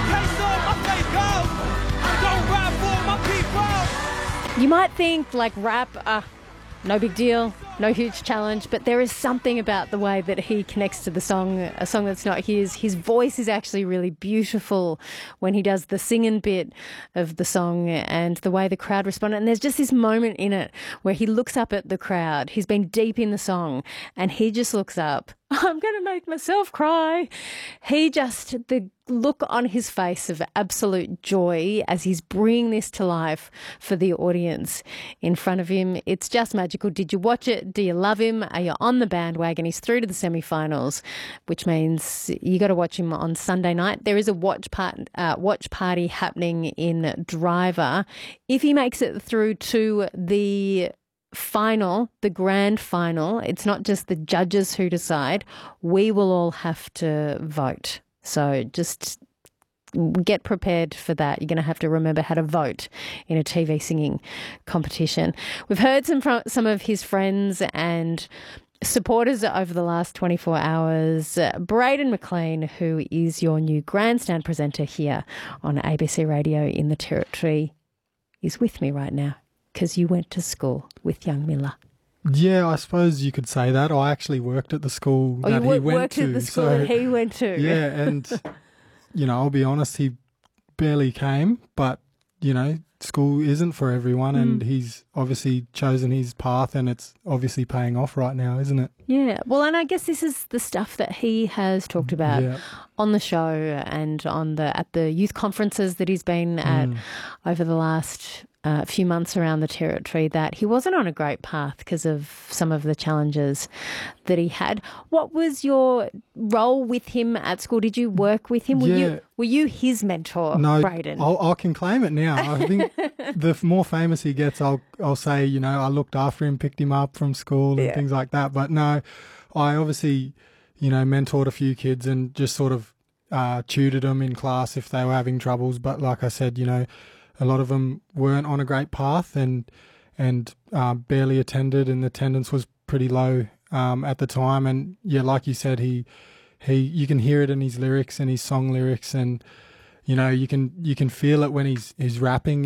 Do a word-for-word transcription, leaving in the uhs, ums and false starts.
You might think, like, rap, uh, no big deal, no huge challenge, but there is something about the way that he connects to the song, a song that's not his. His voice is actually really beautiful when he does the singing bit of the song and the way the crowd respond. And there's just this moment in it where he looks up at the crowd. He's been deep in the song and he just looks up. I'm going to make myself cry. He just, the look on his face of absolute joy as he's bringing this to life for the audience in front of him. It's just magical. Did you watch it? Do you love him? Are you on the bandwagon? He's through to the semi-finals, which means you got to watch him on Sunday night. There is a watch part, uh, watch party happening in Driver. If he makes it through to the final, the grand final, it's not just the judges who decide. We will all have to vote. So just get prepared for that. You're going to have to remember how to vote in a T V singing competition. We've heard some from some of his friends and supporters over the last twenty-four hours. Uh, Braden McLean, who is your new grandstand presenter here on A B C Radio in the Territory, is with me right now because you went to school with young Miller. Yeah, I suppose you could say that. I actually worked at the school oh, that you he went worked to. at the school so, that he went to. Yeah, and, you know, I'll be honest, he barely came, but, you know, school isn't for everyone mm. and he's obviously chosen his path and it's obviously paying off right now, isn't it? Yeah. Well, and I guess this is the stuff that he has talked about yeah. on the show and on the at the youth conferences that he's been at mm. over the last a uh, few months around the Territory, that he wasn't on a great path because of some of the challenges that he had. What was your role with him at school? Did you work with him? Were yeah. you were you his mentor, no, Braden? I'll, I can claim it now. I think the more famous he gets, I'll I'll say, you know, I looked after him, picked him up from school and yeah. things like that. But no, I obviously, you know, mentored a few kids and just sort of uh, tutored them in class if they were having troubles. But like I said, you know, a lot of them weren't on a great path and and uh, barely attended, and the attendance was pretty low um, at the time. And yeah, like you said, he he you can hear it in his lyrics and his song lyrics, and you know you can you can feel it when he's he's rapping.